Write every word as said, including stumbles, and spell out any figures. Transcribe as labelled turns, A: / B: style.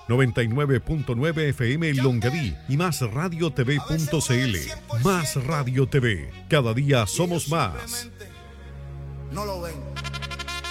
A: noventa y nueve punto nueve F M Longaví y más radio t v punto c l. Más Radio T V. Cada día somos más.
B: No lo ven.